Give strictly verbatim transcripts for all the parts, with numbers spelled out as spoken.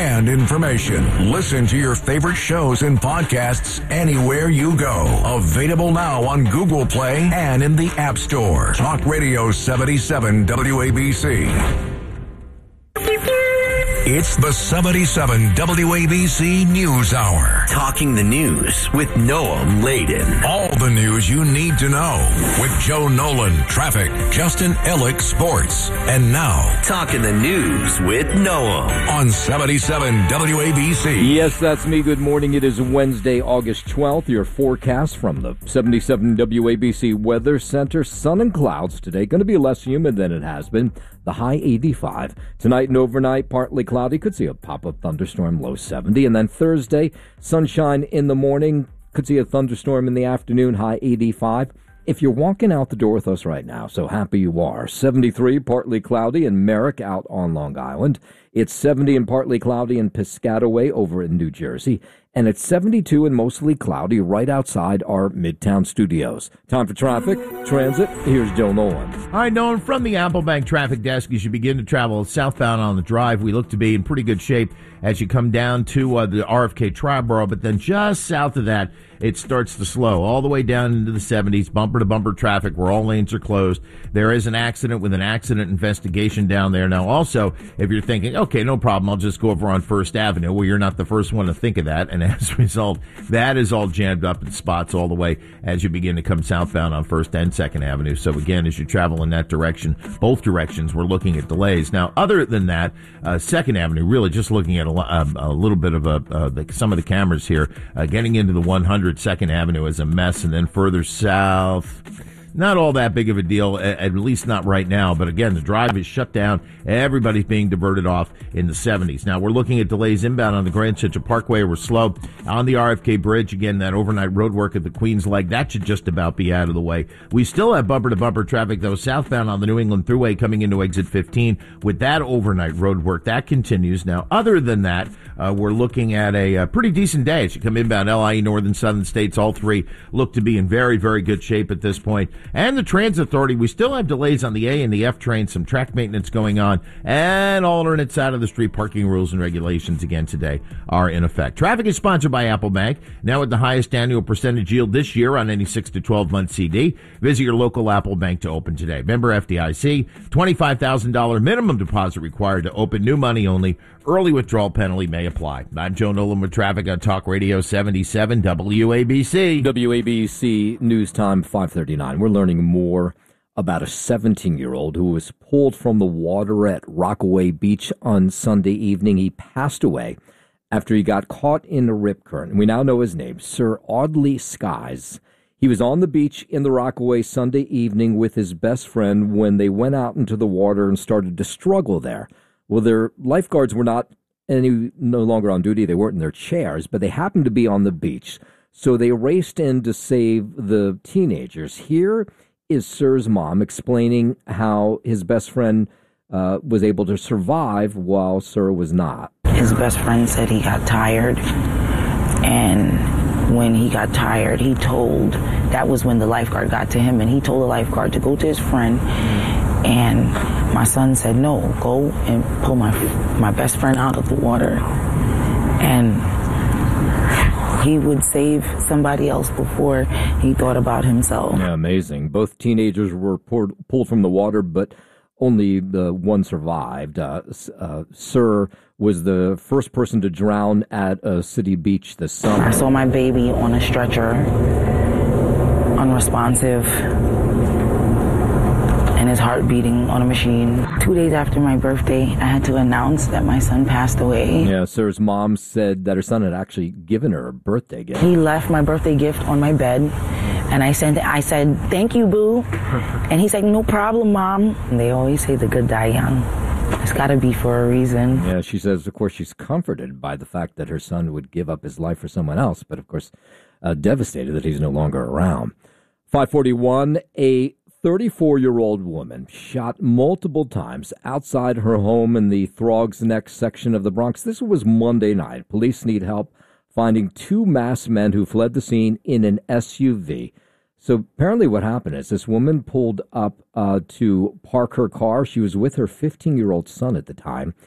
and information. Listen to your favorite shows and podcasts anywhere you go. Available now on Google Play and in the App Store. Talk Radio seventy-seven W A B C. It's the seventy-seven W A B C News Hour. Talking the news with Noam Laden. All the news you need to know with Joe Nolan, traffic, Justin Ellick, sports. And now, Talking the news with Noam on seventy-seven W A B C. Yes, that's me. Good morning. It is Wednesday, August twelfth. Your forecast from the seventy-seven W A B C Weather Center. Sun and clouds today. Going to be less humid than it has been. The high eighty-five. Tonight and overnight, partly cloudy. Could see a pop-up thunderstorm, low seventy. And then Thursday, sunshine in the morning. Could see a thunderstorm in the afternoon, high eighty-five. If you're walking out the door with us right now, so happy you are. seventy-three, partly cloudy in Merrick out on Long Island. It's seventy and partly cloudy in Piscataway over in New Jersey. And it's seventy-two and mostly cloudy right outside our Midtown studios. Time for traffic, transit. Here's Joe Nolan. All right, Nolan, from the Applebank Traffic Desk, as you begin to travel southbound on the drive, we look to be in pretty good shape as you come down to uh, the R F K Triborough. But then just south of that, it starts to slow all the way down into the seventies, bumper-to-bumper traffic where all lanes are closed. There is an accident with an accident investigation down there. Now, also, if you're thinking, okay, no problem, I'll just go over on First Avenue, well, you're not the first one to think of that. And as a result, that is all jammed up in spots all the way as you begin to come southbound on First and Second Avenue. So, again, as you travel in that direction, both directions, we're looking at delays. Now, other than that, uh, Second Avenue, really just looking at a, a, a little bit of a, uh, the, some of the cameras here, uh, getting into the one hundred Second Avenue is a mess, and then further south, not all that big of a deal, at least not right now. But again, the drive is shut down. Everybody's being diverted off in the seventies. Now, we're looking at delays inbound on the Grand Central Parkway. We're slow on the R F K Bridge. Again, that overnight road work at the Queens Leg, that should just about be out of the way. We still have bumper-to-bumper traffic, though, southbound on the New England Thruway coming into exit fifteen with that overnight road work. That continues. Now, other than that, uh, we're looking at a, a pretty decent day as you come inbound. L I E, Northern Southern States, all three look to be in very, very good shape at this point. And the Transit Authority, we still have delays on the A and the F trains, some track maintenance going on, and alternate side of the street parking rules and regulations again today are in effect. Traffic is sponsored by Applebank, now at the highest annual percentage yield this year on any six to twelve month C D. Visit your local Applebank to open today. Member F D I C, twenty-five thousand dollars minimum deposit required to open, new money only. Early withdrawal penalty may apply. I'm Joe Nolan with traffic on Talk Radio seventy-seven W A B C. W A B C News Time five thirty-nine. We're learning more about a seventeen-year-old who was pulled from the water at Rockaway Beach on Sunday evening. He passed away after he got caught in a rip current. We now know his name, Sir Audley Skies. He was on the beach in the Rockaway Sunday evening with his best friend when they went out into the water and started to struggle there. Well, their lifeguards were not any no longer on duty. They weren't in their chairs, but they happened to be on the beach. So they raced in to save the teenagers. Here is Sir's mom explaining how his best friend uh, was able to survive while Sir was not. His best friend said he got tired, and when he got tired, he told, that was when the lifeguard got to him, and he told the lifeguard to go to his friend, and my son said, no, go and pull my my best friend out of the water, and he would save somebody else before he thought about himself. Yeah, amazing. Both teenagers were poured, pulled from the water, but only the one survived. Uh, uh, Sir was the first person to drown at a city beach this summer. I saw my baby on a stretcher, unresponsive, and his heart beating on a machine. Two days after my birthday, I had to announce that my son passed away. Yeah, Sir's mom said that her son had actually given her a birthday gift. He left my birthday gift on my bed, and I said, I said, thank you, boo. And he said, no problem, Mom. And they always say the good die young. It's got to be for a reason. Yeah, she says, of course, she's comforted by the fact that her son would give up his life for someone else, but of course, uh, devastated that he's no longer around. five forty-one, a thirty-four-year-old woman shot multiple times outside her home in the Throgs Neck section of the Bronx. This was Monday night. Police need help finding two masked men who fled the scene in an S U V. So apparently what happened is this woman pulled up uh, to park her car. She was with her fifteen-year-old son at the time.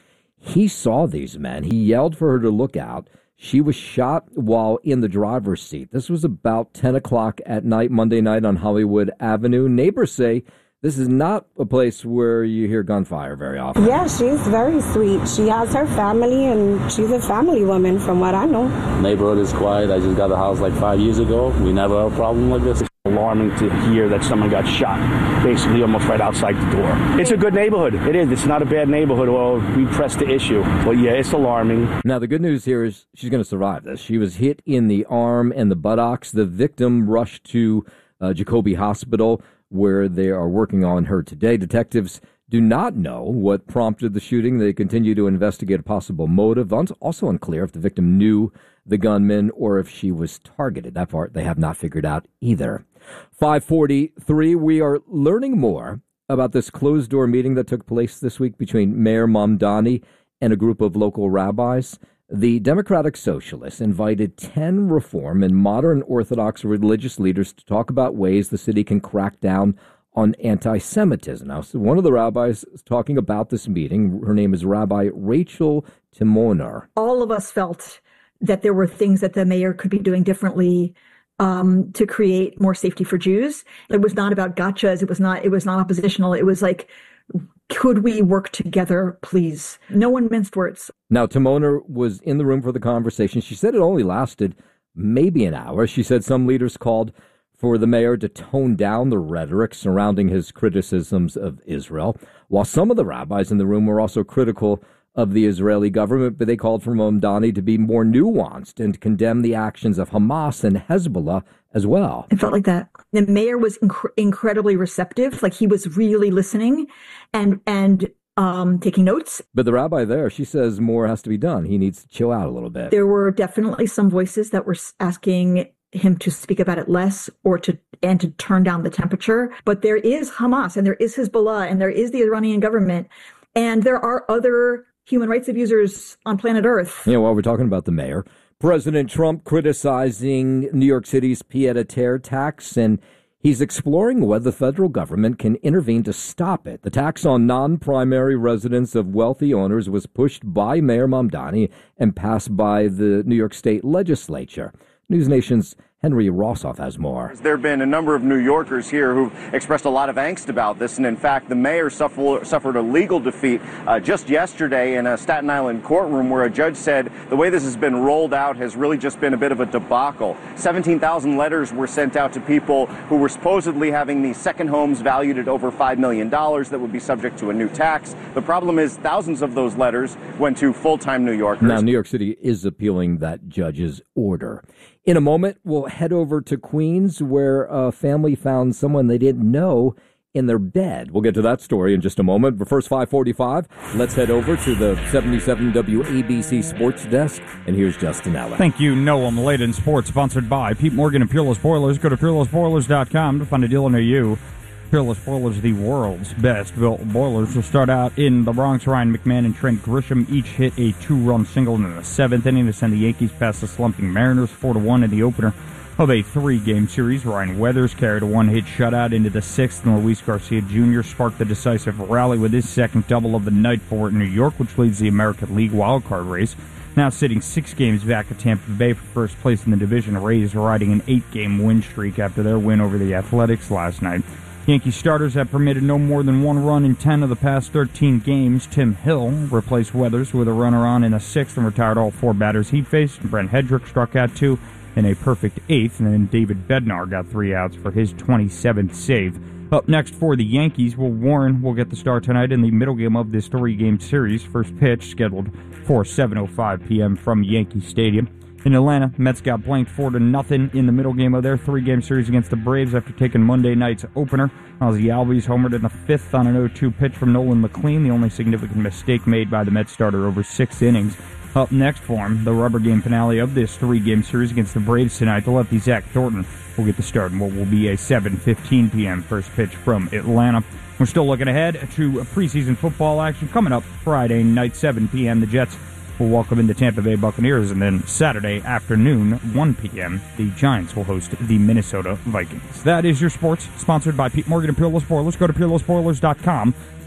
He saw these men. He yelled for her to look out. She was shot while in the driver's seat. This was about ten o'clock at night, Monday night on Hollywood Avenue. Neighbors say this is not a place where you hear gunfire very often. Yeah, she's very sweet. She has her family, and she's a family woman from what I know. Neighborhood is quiet. I just got a house like five years ago. We never had a problem like this. It's alarming to hear that someone got shot, basically almost right outside the door. It's a good neighborhood. It is. It's not a bad neighborhood. Well, we press the issue. But yeah, it's alarming. Now, the good news here is she's going to survive this. She was hit in the arm and the buttocks. The victim rushed to uh, Jacoby Hospital, where they are working on her today. Detectives do not know what prompted the shooting. They continue to investigate a possible motive. It's also unclear if the victim knew the gunman or if she was targeted. That part they have not figured out either. five forty-three, we are learning more about this closed-door meeting that took place this week between Mayor Mamdani and a group of local rabbis. The Democratic Socialists invited ten Reform and modern Orthodox religious leaders to talk about ways the city can crack down on anti-Semitism. Now, so one of the rabbis is talking about this meeting. Her name is Rabbi Rachel Timoner. All of us felt that there were things that the mayor could be doing differently um, to create more safety for Jews. It was not about gotchas. It was not, it was not oppositional. It was like, could we work together, please? No one minced words. Now, Timoner was in the room for the conversation. She said it only lasted maybe an hour. She said some leaders called for the mayor to tone down the rhetoric surrounding his criticisms of Israel, while some of the rabbis in the room were also critical of the Israeli government, but they called for Mamdani to be more nuanced and condemn the actions of Hamas and Hezbollah as well. It felt like that. The mayor was inc- incredibly receptive, like he was really listening and and um, taking notes. But the rabbi there, she says more has to be done. He needs to chill out a little bit. There were definitely some voices that were asking him to speak about it less or to and to turn down the temperature. But there is Hamas and there is Hezbollah and there is the Iranian government and there are other human rights abusers on planet Earth. Yeah, while we're talking about the mayor, President Trump criticizing New York City's pied-à-terre tax, and he's exploring whether the federal government can intervene to stop it. The tax on non-primary residents of wealthy owners was pushed by Mayor Mamdani and passed by the New York State legislature. News Nation's Henry Rossoff has more. There have been a number of New Yorkers here who've expressed a lot of angst about this, and in fact, the mayor suffer, suffered a legal defeat uh, just yesterday in a Staten Island courtroom where a judge said the way this has been rolled out has really just been a bit of a debacle. seventeen thousand letters were sent out to people who were supposedly having these second homes valued at over five million dollars that would be subject to a new tax. The problem is thousands of those letters went to full-time New Yorkers. Now, New York City is appealing that judge's order. In a moment, we'll head over to Queens, where a family found someone they didn't know in their bed. We'll get to that story in just a moment. But first, five forty-five, let's head over to the seventy-seven W A B C Sports Desk. And here's Justin Allen. Thank you, Noam. Layden Sports, sponsored by Pete Morgan and Peerless Boilers. Go to peerless boilers dot com to find a dealer near you. Peerless Boilers, the world's best built boilers. Will start out in the Bronx. Ryan McMahon and Trent Grisham each hit a two-run single in the seventh inning to send the Yankees past the slumping Mariners four to one in the opener of a three-game series. Ryan Weathers carried a one-hit shutout into the sixth, and Luis Garcia Junior sparked the decisive rally with his second double of the night for New York, which leads the American League wildcard race. Now sitting six games back at Tampa Bay for first place in the division. Rays riding an eight-game win streak after their win over the Athletics last night. Yankee starters have permitted no more than one run in ten of the past thirteen games. Tim Hill replaced Weathers with a runner on in the sixth and retired all four batters he faced. Brent Hedrick struck out two in a perfect eighth, and then David Bednar got three outs for his twenty-seventh save. Up next for the Yankees, Will Warren will get the start tonight in the middle game of this three-game series. First pitch scheduled for seven oh five p.m. from Yankee Stadium. In Atlanta, Mets got blanked four to nothing in the middle game of their three-game series against the Braves after taking Monday night's opener. Ozzie Albies homered in the fifth on an oh two pitch from Nolan McLean, the only significant mistake made by the Mets starter over six innings. Up next for him, the rubber game finale of this three-game series against the Braves tonight. The lefty Zach Thornton will get the start in what will be a seven fifteen p.m. first pitch from Atlanta. We're still looking ahead to preseason football action coming up Friday night, seven p.m. The Jets will welcome in the Tampa Bay Buccaneers, and then Saturday afternoon, one p.m., the Giants will host the Minnesota Vikings. That is your sports, sponsored by Pete Morgan and Peerless Boilers. Go to peerless boilers dot com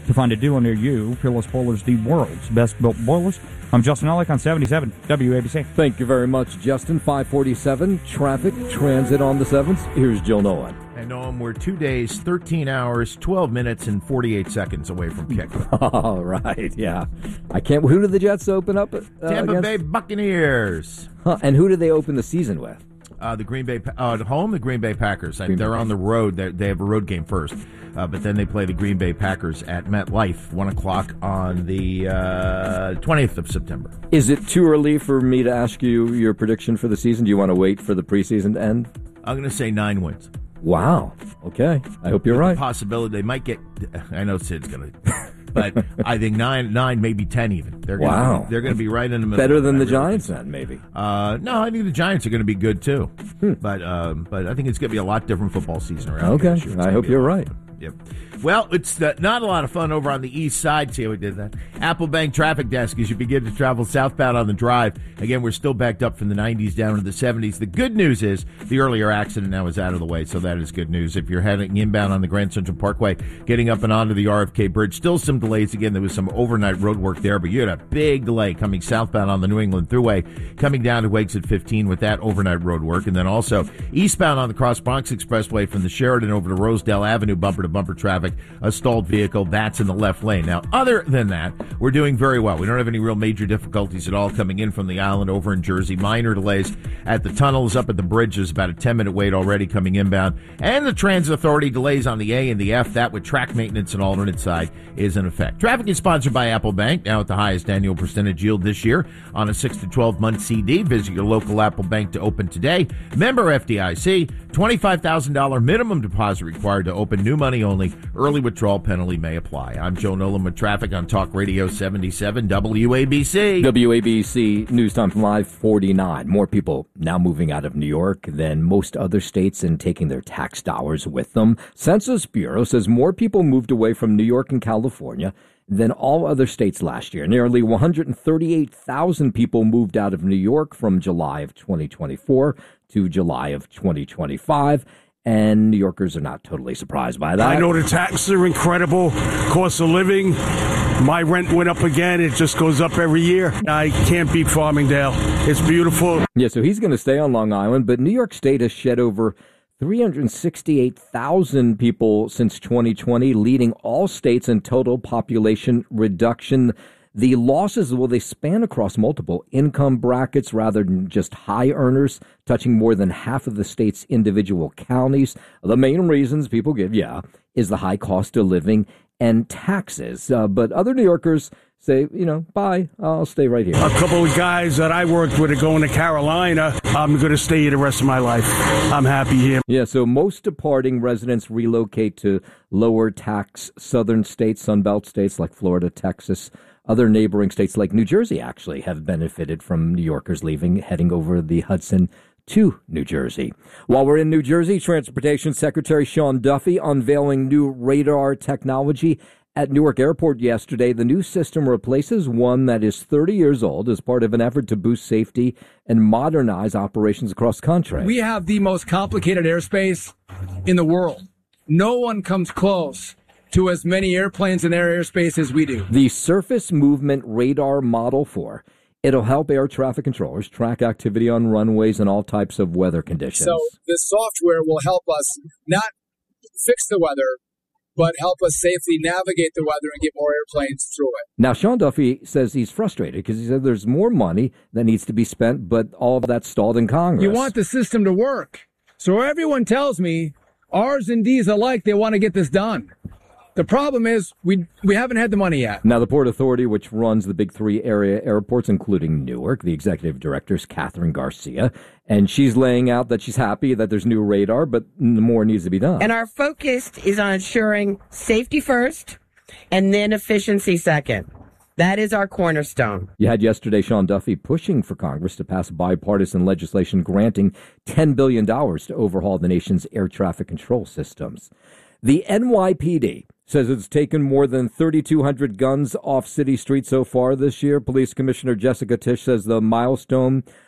To find a dealer near you, Peerless Boilers, the world's best built boilers. I'm Justin Ellick on seventy-seven W A B C. Thank you very much, Justin. five forty-seven, traffic, transit on the sevens. Here's Jill Nolan. And Noam, we're two days, thirteen hours, twelve minutes, and forty-eight seconds away from kickoff. All right, yeah. I can't. Who do the Jets open up? Uh, Tampa against? Bay Buccaneers. Huh, and who do they open the season with? Uh, the Green Bay uh, at home, the Green Bay Packers. Green They're Bay. on the road. They're, they have a road game first, uh, but then they play the Green Bay Packers at MetLife, one o'clock on the uh, twentieth of September. Is it too early for me to ask you your prediction for the season? Do you want to wait for the preseason to end? I'm going to say nine wins. Wow. Okay. I hope you're With right. The possibility they might get. I know Sid's going to. But I think nine, nine, maybe ten, even. They're gonna Wow. be, they're going to be right in the middle. Better than the really Giants, think. then, maybe. Uh, no, I think the Giants are going to be good too. Hmm. But um, but I think it's going to be a lot different football season around. Okay. here this year. It's I gonna hope be a you're lot. right. Yep. Well, it's uh, not a lot of fun over on the east side. See how we did that? Apple Bank traffic desk as you begin to travel southbound on the drive. Again, we're still backed up from the nineties down to the seventies. The good news is the earlier accident now is out of the way, so that is good news. If you're heading inbound on the Grand Central Parkway, getting up and onto the R F K Bridge, still some delays. Again, there was some overnight road work there, but you had a big delay coming southbound on the New England Thruway, coming down to exit fifteen with that overnight road work, and then also eastbound on the Cross Bronx Expressway from the Sheridan over to Rosedale Avenue, bumper-to-bumper traffic, a stalled vehicle, that's in the left lane. Now, other than that, we're doing very well. We don't have any real major difficulties at all coming in from the island over in Jersey. Minor delays at the tunnels up at the bridge. There's about a ten-minute wait already coming inbound. And the Transit Authority delays on the A and the F. That with track maintenance and alternate side is in effect. Traffic is sponsored by Apple Bank, now at the highest annual percentage yield this year on a six to twelve month C D. Visit your local Apple Bank to open today. Member F D I C, twenty-five thousand dollars minimum deposit required to open, new money only. Early withdrawal penalty may apply. I'm Joe Nolan with traffic on Talk Radio seventy-seven W A B C. W A B C News Time from Live forty-nine. More people now moving out of New York than most other states and taking their tax dollars with them. Census Bureau says more people moved away from New York and California than all other states last year. Nearly one hundred thirty-eight thousand people moved out of New York from July of twenty twenty-four to July of twenty twenty-five. And New Yorkers are not totally surprised by that. I know the taxes are incredible. Cost of living, my rent went up again. It just goes up every year. I can't beat Farmingdale. It's beautiful. Yeah, so he's going to stay on Long Island, but New York State has shed over three hundred sixty-eight thousand people since twenty twenty, leading all states in total population reduction. The losses, well, they span across multiple income brackets rather than just high earners, touching more than half of the state's individual counties. The main reasons people give, yeah, is the high cost of living and taxes. Uh, but other New Yorkers say, you know, bye, I'll stay right here. A couple of guys that I worked with are going to Carolina. I'm going to stay here the rest of my life. I'm happy here. Yeah, so most departing residents relocate to lower tax southern states, Sunbelt states like Florida, Texas. Other neighboring states like New Jersey actually have benefited from New Yorkers leaving, heading over the Hudson to New Jersey. While we're in New Jersey, Transportation Secretary Sean Duffy unveiling new radar technology at Newark Airport yesterday. The new system replaces one that is thirty years old as part of an effort to boost safety and modernize operations across country. We have the most complicated airspace in the world. No one comes close to as many airplanes in their airspace as we do. The Surface Movement Radar Model four. It'll help air traffic controllers track activity on runways and all types of weather conditions. So this software will help us not fix the weather, but help us safely navigate the weather and get more airplanes through it. Now, Sean Duffy says he's frustrated because he said there's more money that needs to be spent, but all of that's stalled in Congress. You want the system to work. So everyone tells me R's and D's alike, they want to get this done. The problem is we we haven't had the money yet. Now, the Port Authority, which runs the big three area airports, including Newark, the executive director is Catherine Garcia, and she's laying out that she's happy that there's new radar, but more needs to be done. And our focus is on ensuring safety first and then efficiency second. That is our cornerstone. You had yesterday Sean Duffy pushing for Congress to pass bipartisan legislation granting ten billion dollars to overhaul the nation's air traffic control systems. The N Y P D says it's taken more than thirty-two hundred guns off city streets so far this year. Police Commissioner Jessica Tisch says the milestone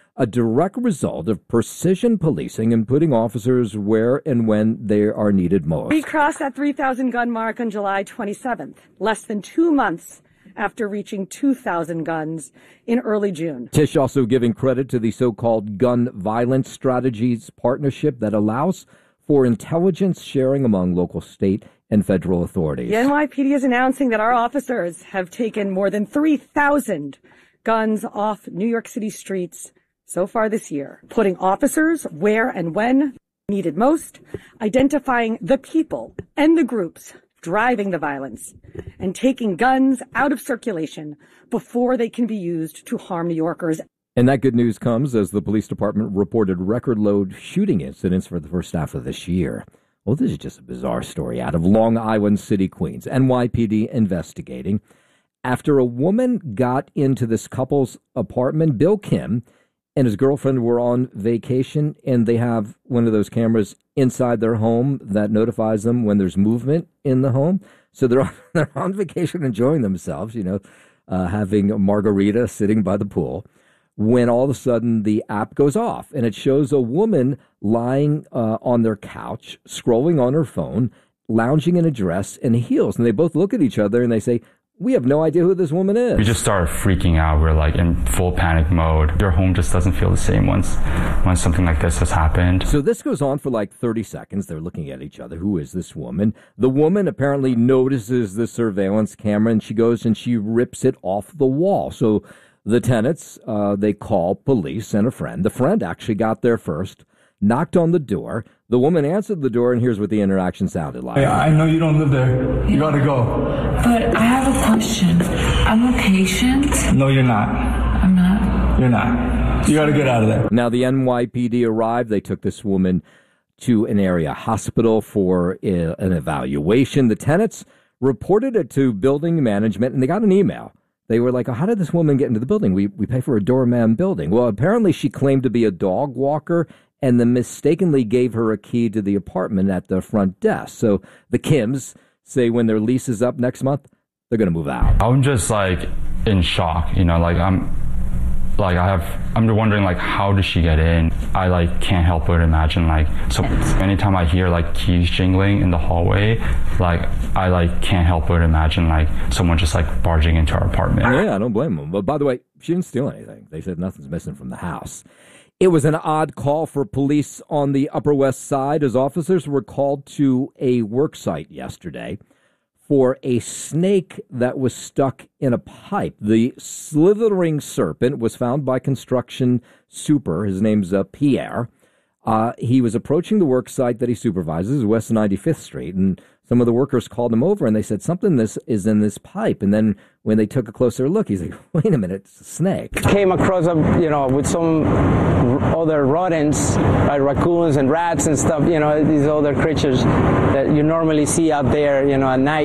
a direct result of precision policing and putting officers where and when they are needed most. We crossed that three thousand gun mark on July twenty-seventh, less than two months after reaching two thousand guns in early June. Tisch also giving credit to the so-called Gun Violence Strategies partnership that allows for intelligence sharing among local, state, and federal authorities. The N Y P D is announcing that our officers have taken more than three thousand guns off New York City streets so far this year, putting officers where and when needed most, identifying the people and the groups driving the violence, and taking guns out of circulation before they can be used to harm New Yorkers. And that good news comes as the police department reported record load shooting incidents for the first half of this year. Well, this is just a bizarre story out of Long Island City, Queens. N Y P D investigating after a woman got into this couple's apartment. Bill Kim and his girlfriend were on vacation, and they have one of those cameras inside their home that notifies them when there's movement in the home. So they're on, they're on vacation enjoying themselves, you know, uh, having a margarita sitting by the pool, when all of a sudden the app goes off, and it shows a woman lying uh, on their couch, scrolling on her phone, lounging in a dress and heels. And they both look at each other and they say, we have no idea who this woman is. We just started freaking out. We're like in full panic mode. Your home just doesn't feel the same once, once something like this has happened. So this goes on for like thirty seconds. They're looking at each other. Who is this woman? The woman apparently notices the surveillance camera, and she goes and she rips it off the wall. So the tenants, uh, they call police and a friend. The friend actually got there first, knocked on the door. The woman answered the door, and here's what the interaction sounded like. Hey, I know you don't live there. You gotta go. But I have a question. I'm a patient. No, you're not. I'm not. You're not. You gotta get out of there. Now, the N Y P D arrived. They took this woman to an area hospital for uh, an evaluation. The tenants reported it to building management, and they got an email. They were like, oh, how did this woman get into the building? We we pay for a doorman building. Well, apparently she claimed to be a dog walker, and then mistakenly gave her a key to the apartment at the front desk. So the Kims say when their lease is up next month, they're going to move out. I'm just like in shock, you know, like I'm like I have I'm wondering like how did she get in? I like can't help but imagine like so anytime I hear like keys jingling in the hallway, like I like can't help but imagine like someone just like barging into our apartment. Yeah, I don't blame them. But by the way, she didn't steal anything. They said nothing's missing from the house. It was an odd call for police on the Upper West Side as officers were called to a work site yesterday for a snake that was stuck in a pipe. The slithering serpent was found by construction super. His name's uh, Pierre. Uh, he was approaching the work site that he supervises, West ninety-fifth Street, and some of the workers called him over and they said, something this is in this pipe. And then when they took a closer look, he's like, wait a minute, it's a snake. Came across, a, you know, with some other rodents, like raccoons and rats and stuff, you know, these other creatures that you normally see out there, you know, at night,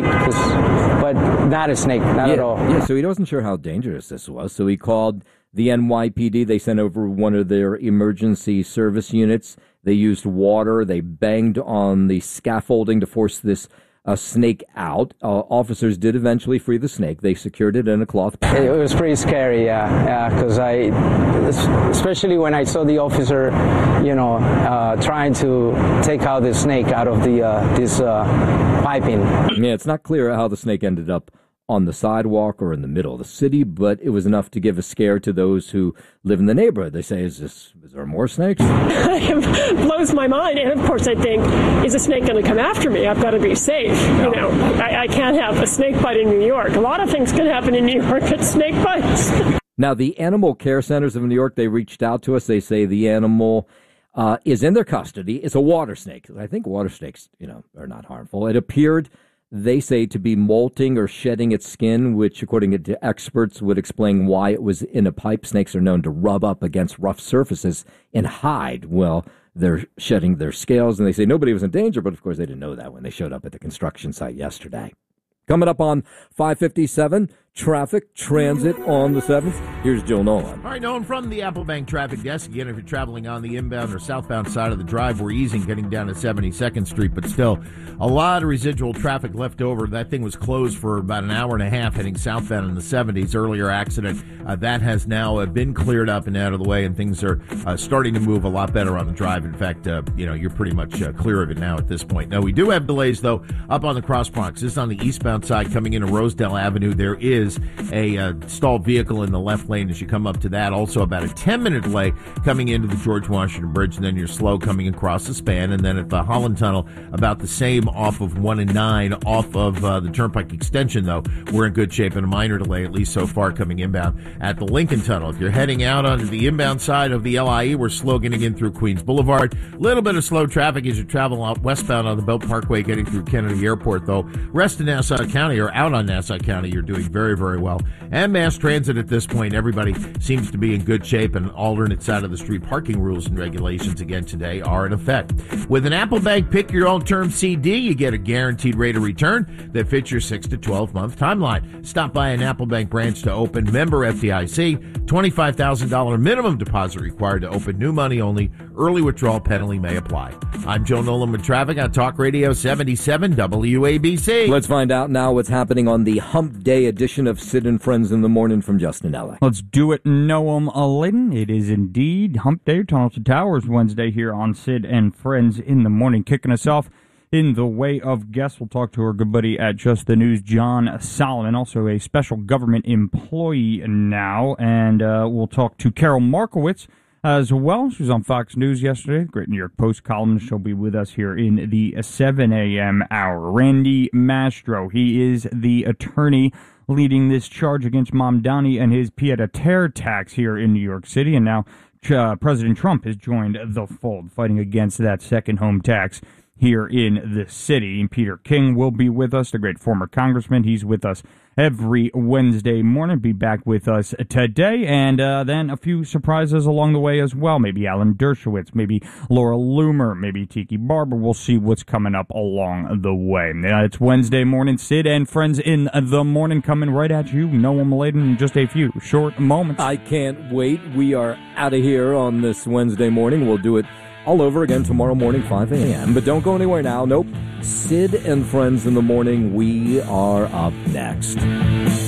but not a snake, not yeah, at all. Yeah, so he wasn't sure how dangerous this was. So he called the N Y P D. They sent over one of their emergency service units. They used water. They banged on the scaffolding to force this uh, snake out. Uh, officers did eventually free the snake. They secured it in a cloth bag. It was pretty scary, yeah, because I, especially when I saw the officer, you know, uh, trying to take out the snake out of the uh, this uh, piping. Yeah, it's not clear how the snake ended up on the sidewalk or in the middle of the city, but it was enough to give a scare to those who live in the neighborhood. They say, is this, is there more snakes? It blows my mind. And of course I think, is a snake going to come after me? I've got to be safe. No. You know, I, I can't have a snake bite in New York. A lot of things can happen in New York, but snake bites. Now, the animal care centers of New York, they reached out to us. They say the animal uh, is in their custody. It's a water snake. I think water snakes, you know, are not harmful. It appeared, they say, to be molting or shedding its skin, which, according to experts, would explain why it was in a pipe. Snakes are known to rub up against rough surfaces and hide. Well, they're shedding their scales, and they say nobody was in danger, but of course they didn't know that when they showed up at the construction site yesterday. Coming up on five fifty-seven, traffic, transit on the seventh. Here's Joe Nolan. All right, Nolan from the Apple Bank Traffic Desk. Again, if you're traveling on the inbound or southbound side of the drive, we're easing getting down to seventy-second Street, but still a lot of residual traffic left over. That thing was closed for about an hour and a half heading southbound in the seventies. Earlier accident, uh, that has now uh, been cleared up and out of the way, and things are uh, starting to move a lot better on the drive. In fact, uh, you know, you're pretty much uh, clear of it now at this point. Now, we do have delays, though, up on the Cross Bronx. This is on the eastbound side coming into Rosedale Avenue. There is a uh, stalled vehicle in the left lane as you come up to that. Also about a ten-minute delay coming into the George Washington Bridge, and then you're slow coming across the span. And then at the Holland Tunnel, about the same off of one and nine off of uh, the Turnpike Extension, though. We're in good shape, and a minor delay, at least so far, coming inbound at the Lincoln Tunnel. If you're heading out onto the inbound side of the L I E, we're slow getting in through Queens Boulevard. A little bit of slow traffic as you travel out westbound on the Belt Parkway getting through Kennedy Airport, though. Rest of Nassau County, or out on Nassau County, you're doing very, very well. And mass transit at this point, everybody seems to be in good shape, and alternate side of the street parking rules and regulations again today are in effect. With an Apple Bank Pick Your Own Term C D, you get a guaranteed rate of return that fits your six to twelve month timeline. Stop by an Apple Bank branch to open. Member F D I C, twenty-five thousand dollars minimum deposit required to open. New money only. Early withdrawal penalty may apply. I'm Joe Nolan with traffic on Talk Radio seventy-seven W A B C. Let's find out now what's happening on the Hump Day edition of Sid and Friends in the Morning from Justin Ellick. Let's do it, Noam Layden. It is indeed Hump Day, Tunnel to Towers Wednesday here on Sid and Friends in the Morning. Kicking us off in the way of guests, we'll talk to our good buddy at Just the News, John Solomon, also a special government employee now, and uh, we'll talk to Carol Markowitz as well. She was on Fox News yesterday, great New York Post columnist. She'll be with us here in the seven a.m. hour. Randy Mastro, he is the attorney leading this charge against Mamdani and his pied-à-terre tax here in New York City, and now uh, President Trump has joined the fold, fighting against that second home tax here in the city. And Peter King will be with us, the great former congressman. He's with us every Wednesday morning. Be back with us today, and uh, then a few surprises along the way as well. Maybe Alan Dershowitz, maybe Laura Loomer, maybe Tiki Barber. We'll see what's coming up along the way. Uh, it's Wednesday morning. Sid and Friends in the Morning coming right at you. Noam Layden in just a few short moments. I can't wait. We are out of here on this Wednesday morning. We'll do it all over again tomorrow morning, five a.m. But don't go anywhere now. Nope. Sid and Friends in the Morning. We are up next.